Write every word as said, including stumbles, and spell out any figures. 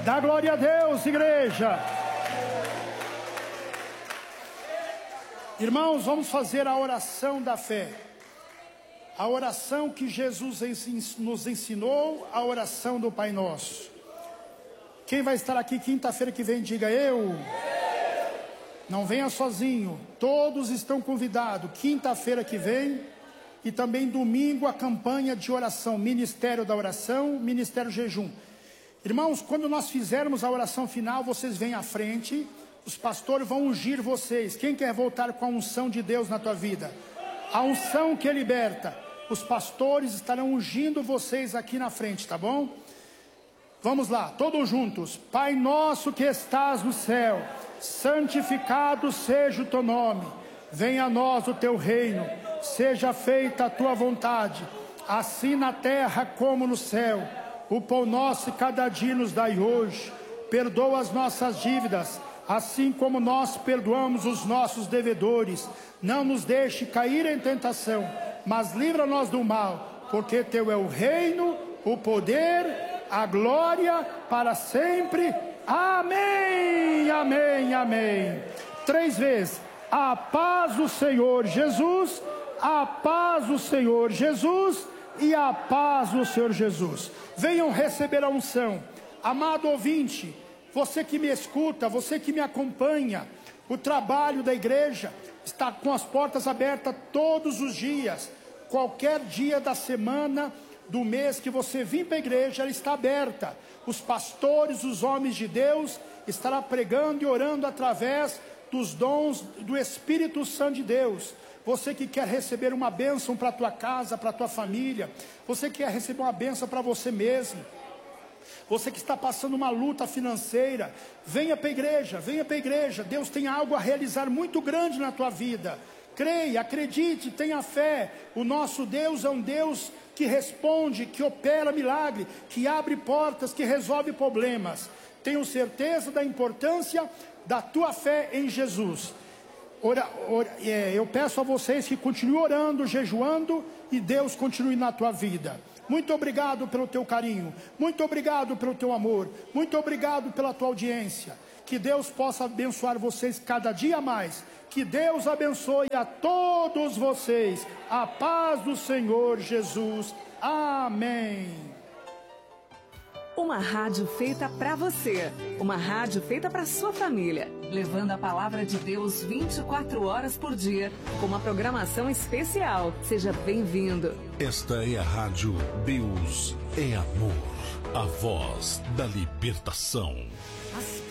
Dá glória a Deus, igreja. Irmãos, vamos fazer a oração da fé. A oração que Jesus nos ensinou, a oração do Pai Nosso. Quem vai estar aqui quinta-feira que vem, diga eu. Não venha sozinho, todos estão convidados. Quinta-feira que vem e também domingo a campanha de oração, Ministério da Oração, Ministério Jejum. Irmãos, quando nós fizermos a oração final, vocês vêm à frente, os pastores vão ungir vocês. Quem quer voltar com a unção de Deus na tua vida? A unção que liberta. Os pastores estarão ungindo vocês aqui na frente, tá bom? Vamos lá, todos juntos. Pai nosso que estás no céu, santificado seja o teu nome. Venha a nós o teu reino. Seja feita a tua vontade, assim na terra como no céu. O pão nosso cada dia nos dai hoje. Perdoa as nossas dívidas, assim como nós perdoamos os nossos devedores. Não nos deixe cair em tentação, mas livra-nos do mal, porque teu é o reino, o poder, a glória para sempre. Amém, amém, amém. Três vezes. A paz do Senhor Jesus, a paz do Senhor Jesus e a paz do Senhor Jesus. Venham receber a unção. Amado ouvinte, você que me escuta, você que me acompanha, o trabalho da igreja está com as portas abertas todos os dias. Qualquer dia da semana, do mês que você vir para a igreja, ela está aberta. Os pastores, os homens de Deus, estarão pregando e orando através dos dons do Espírito Santo de Deus. Você que quer receber uma bênção para a tua casa, para a tua família, você que quer receber uma bênção para você mesmo, você que está passando uma luta financeira, venha para a igreja, venha para a igreja. Deus tem algo a realizar muito grande na tua vida. Creia, acredite, tenha fé. O nosso Deus é um Deus que responde, que opera milagre, que abre portas, que resolve problemas. Tenho certeza da importância da tua fé em Jesus. Ora, ora, é, eu peço a vocês que continuem orando, jejuando, e Deus continue na tua vida. Muito obrigado pelo teu carinho, muito obrigado pelo teu amor, muito obrigado pela tua audiência. Que Deus possa abençoar vocês cada dia mais. Que Deus abençoe a todos vocês. A paz do Senhor Jesus. Amém. Uma rádio feita para você, uma rádio feita para sua família, levando a palavra de Deus vinte e quatro horas por dia, com uma programação especial. Seja bem-vindo. Esta é a rádio Deus é Amor, a voz da libertação.